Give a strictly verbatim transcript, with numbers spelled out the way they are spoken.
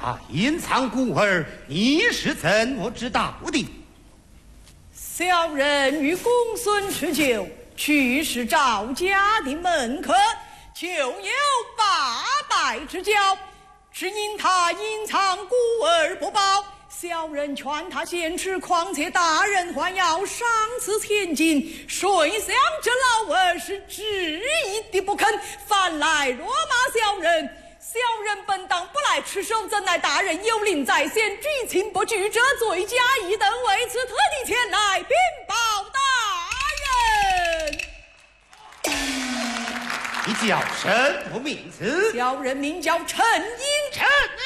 他隐藏孤儿，你是怎么知道的？ 小人与公孙吃酒，去是赵家的门客，就有八拜之交，只因他隐藏孤儿不报。小人劝他先吃，况且大人还要赏赐千金，谁想这老儿是执意的不肯，反来辱骂小人。小人本当不来吃手，怎奈大人有令在先，举情不举，这罪加一等，为此特地前来禀报大人。 你叫什么名字？ 小人名叫陈英。 陈